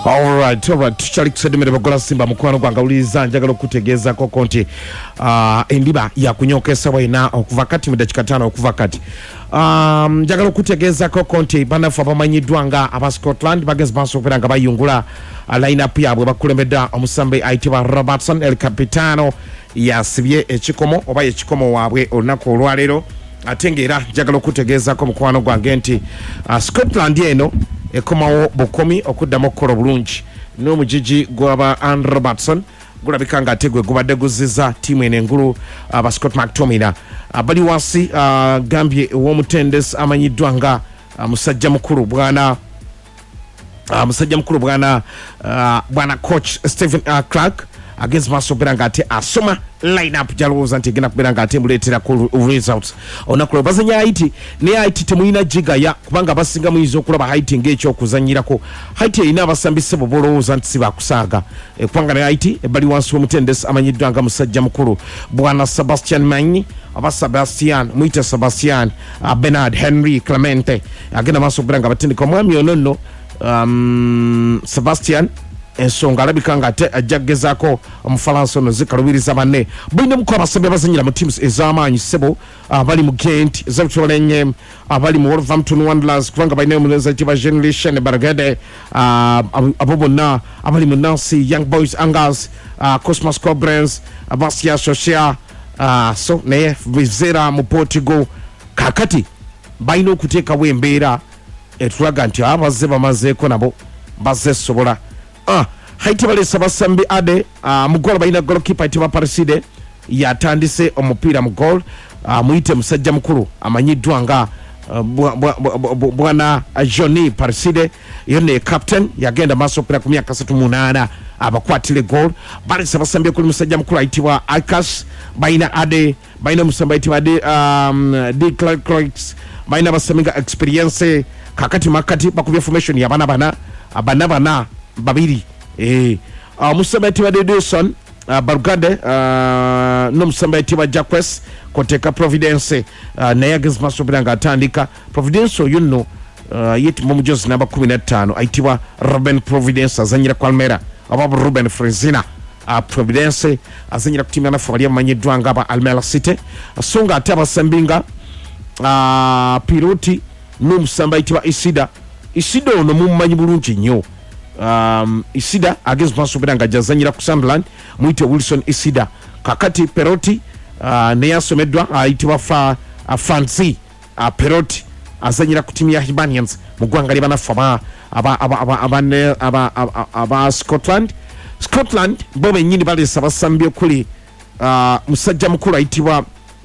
Alright, tuchali kusedimere bagola Simba mukwano gwanga uliza njagala okutegeeza ko konti endiba ya kunyokesa waina okuva kati mu dakika 5 okuva kati njagala okutegeeza ko konti banafu abamanyiddwa nga aba Scotland bagezi basoberanga nga bayungula line-up yabwe bakulembedda omusambe ayitibwa Robertson El Capitano yasibye ekikomo oba ekikomo waabwe olunaku olwaleero ate ng'era njagala okutegeeza ko mukwano gwange nti Scotland eno ekomawo bukomi okuddamu okukola obulungi n'omugigi gw'aba Andy Robertson gulabika nga ate gwe gubadde guzizza ttiimu eno engulu aba Scott McTominay bali wansi gambye ow'omutendesi amanyiddwa nga musajja mukulu bwana coach Stephen Clark agenzi maaso okubeera nga ate asoma line-up gyalowooza nti egenda kubeera nga ate muleetera ku results olunaku lwe bazanya Haiti naye Haiti temulina gigaya kubanga abasinga muyinza okulaba Haiti ng'ekyokuzanyirako Haiti erina abasambise bo bolowooza nti si bakusaaga kubanga ne Haiti ebbali wansi w'omutendesi amanyiddwa nga musajja mukulu bwana Sebastian Manyi aba Sebastian muyita Sebastian Bernard Henry Clemente agenda maaso okubeera nga batendeka omwami ono nno Sebastian ensonga alabika nga ate ajja kugezaako omufalansa ono zikalubiriza banne bulinamuko abasabye abazanyira mu teams ez'amaanyi ssebo abali mu Ghent ez'Obutolenye abali mu Wolverhampton Wanderers kubanga balina omulenzi ayitibwa Generation Bargade abo bonna abali mu Nancy Young Boys Angers Cosmos Cobras Abasia Socia so naye bizera mu Portugal kakati balina okuteekawo embeera etulaga nti abazze bamazeeko nabo bazze sobola Haiti balesa basambi ade mugol balina goalkeeper ayitibwa Pariside yatandise omupiira mu goal muyite musajja mukulu amanyiddwa nga bwana Johnny Pariside yone captain yagenda maaso okupira ku myaka 38 abakwatire goal balesa basambi kuli musajja mukulu ayitibwa Alkas balina ade balina musamba ayitibwa de Clark balina basaminga experience kakati makati bakubya formation ya bana babiri musamba yatiwa Dedson Bargade no musamba yatiwa Jacques koteka Providence naye agezi maaso okubeera nga atandika Providence oyo nno yeti mu mujozi namba 15 ayitibwa Ruben Providence azanyira ku Almera aba Ruben Frezina Providence azanyira ku timu anafu bali amanyiddwa nga aba Almera City songa ate abasambinga Piloti no musamba yatiwa Isida ono mumumanyi bulungi nnyo Isida agezi maaso okubeera nga jazanyira ku Sunderland muyite Wilson Isida kakati Peroti naye asomeddwa ayitibwa Fancy Peroti azanyira ku timu ya Hibernians mu ggwanga lye banafu aba Scotland bo bennyini baleesa basambi okuli musajja mukulu ayitibwa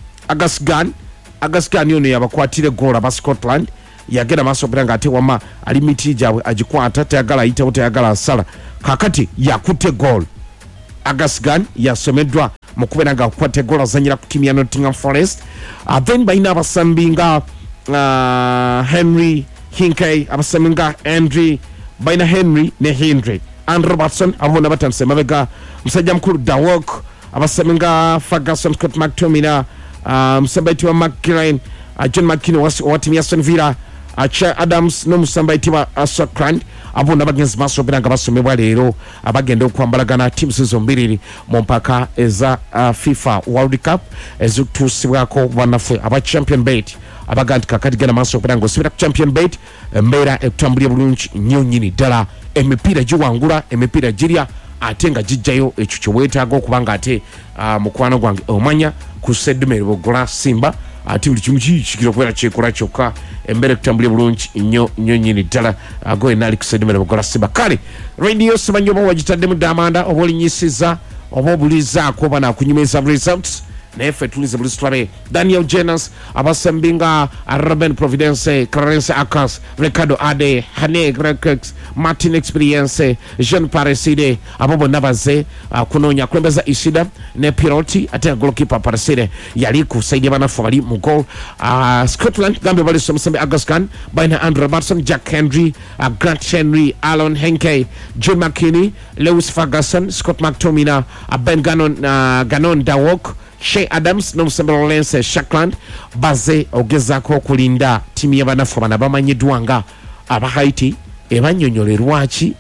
Agasgan ono yabakwatire goal aba Scotland yagenda maaso okubeera nga ate wama ali miti gyabwe agikwata tayagala ayitawo tayagala asala kakati yakutte goal Agasgan yasomeddwa mu kubeera nga akukwate goal azanyira ku timu ya Nottingham Forest then balina abasambi nga Henry Hinkey abasambi nga Henry balina Henry ne Hendry Andy Robertson abo bonna batandise mabega musajja mukulu Dawok abasambi nga Ferguson Scott McTominay musamba yitibwa McKinnon John McKinnon wa timu ya Aston Villa Che Adams no musamba yitibwa Scotland abo nabagenzi maaso okubeera nga basomebwa leero abagenda okwambalagana teams zombiriri mu mpaka eza FIFA World Cup ezituusibwako bannaffe aba Champion Bet abaga nti kakati genda maaso okubeera nga osibira ku Champion Bet embeera ekutambulira bulungi nnyo nnyini ddala emipiira giwangula emipiira girya ate nga gijjayo ekyo kye weetaaga okuba nga ate mukwano gwange omanya ku Sedumere Bogola Simba ati buli kimu kikira okubeera kyekola kyokka embeera ekutambulira bulungi nnyo nnyini ddala agoye naali ku Sedumere Bogola Simba kale radio simanyi oba wagitaddemu Damanda oba olinyisiza oba obulizaako oba nakunyumiza results naye ffe tulize buli tulabe Daniel Jennings abasambi nga Ruben Providence Clarence Akas Ricardo Ade Hane Grekex Martin Experience Jean Pariside abo bonna bazze kunoonya kulembeza Isida ne Piroti ate goalkeeper Pariside yali ku saidi banafu bali mu goal Scotland gambe bali somusambi Agaskan balina Andrew Robertson Jack Henry Grant Henry Alan Henke John McKinney Lewis Ferguson Scott McTominay Ben Ganon Dawok Che Adams n'omusambi Lawrence Shackland bazze ogezaako okulinda timu y'abanafu bana bamanyiddwa nga aba Haiti ebanyonyolerwa ki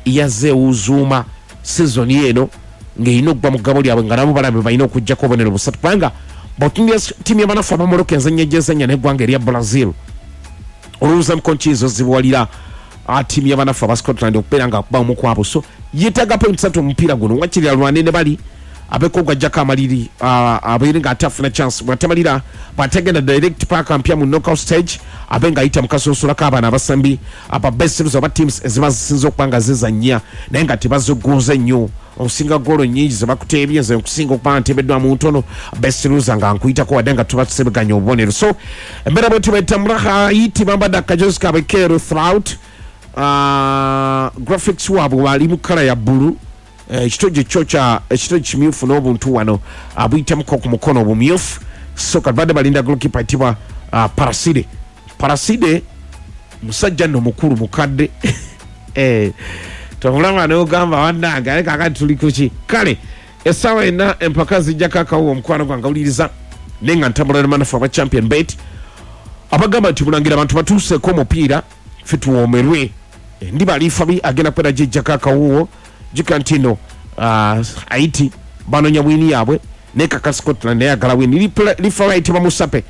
yazze Uzuma season eno ng'erina okuba mu ggabo lyabwe nga nabo balabe balina okuggyako obubonero busatu kubanga ttiimu y'abanafu abamoloka enzanya gyezanya n'eggwanga erya Brazil olowooza mukonkiizo zibuwalira ttiimu y'abanafu aba Scotland okubeera nga akuba omu kwabo so yeetaaga points 3 omupiira guno wakirira lwane ne bali abeko gwajjako amaliri abeere ng'ate afuna chance bw'atamalira bw'atagenda direct paaka mpya mu knockout stage abe ng'ayita mu kasosolako abaana abasambi aba best loser aba teams eziba zisinza okuba nga zizannya naye nga tebazogonze nnyo omusinga goolo nnyingi ze bakuteebye nze nkusinga okuba nga nteebeddwa mu ntono best loser nga nkuyitako wadde nga tuba tusebeganya obubonero so embeera bwe tubaetambula hayiti bambadde akajozi kaabwe keeru throughout graphics waabwe wali mu kala ya bbulu ekitogi ekitogi kimyufu n'obuntu wano abuyitamuko ku mukono obumyufu so kadibadde balinda golokipa ayitibwa Paraside musajja nno mukulu mukadde tomulaba n'ogamba wannange ale kakati tuli kuki kale essaawa ena empaka zijjako akawuwa omukwano gwange awuliriza naye nga ntambula nemanafu aba champion bet abagamba nti mulangira abantu batuuseeko omupiira ffe tuwoomerwe ndiba alifabi agenda kwera gyejjako akawuwo jika ntino Haiti banonya bwini yabwe nekaka Scotland yagala wini lifa bayitibwa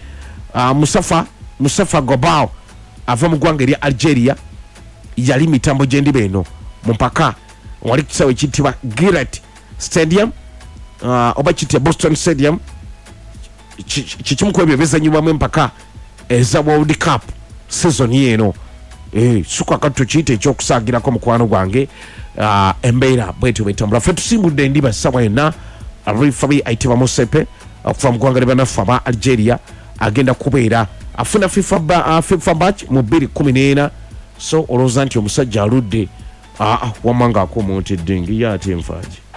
Musafa Gobao ava mu ggwanga erya Algeria yali mitambo gyendiba eno mu mpaka wali kisawe kitibwa Gillette Stadium oba kitya Boston Stadium kikimu ku ebyo bizanyibwamu empaka eza World Cup season yeno suka katu kiyite ekyokusaagirako mukwano gwange embeera bwetyo bwetambula ffe tusimbudde endiba essaawa yonna rifabi ayitibwa Musepe okuva mu ggwanga ly'abanafu aba Algeria agenda kubeera afuna FIFA batch mu 2014 so olowooza nti omusajja aludde wamma ng'akomontedde ngiyo ate enfaagi